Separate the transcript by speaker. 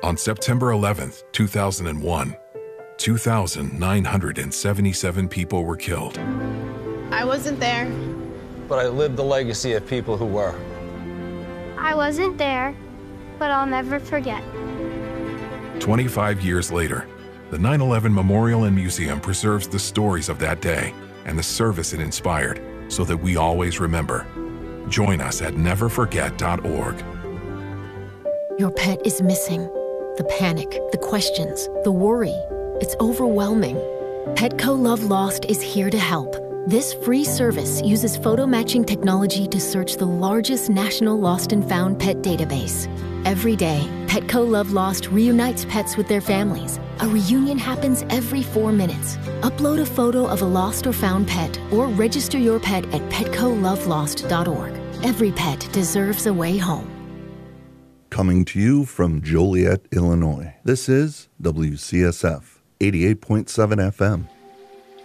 Speaker 1: On September 11th, 2001, 2,977 people were killed.
Speaker 2: I wasn't there.
Speaker 3: But I lived the legacy of people who were.
Speaker 4: I wasn't there, but I'll never forget.
Speaker 1: 25 years later, the 9/11 Memorial and Museum preserves the stories of that day and the service it inspired so that we always remember. Join us at neverforget.org.
Speaker 5: Your pet is missing. The panic, the questions, the worry. It's overwhelming. Petco Love Lost is here to help. This free service uses photo matching technology to search the largest national lost and found pet database. Every day, Petco Love Lost reunites pets with their families. A reunion happens every 4 minutes. Upload a photo of a lost or found pet or register your pet at petcolovelost.org. Every pet deserves a way home.
Speaker 6: Coming to you from Joliet, Illinois, this is WCSF 88.7 FM.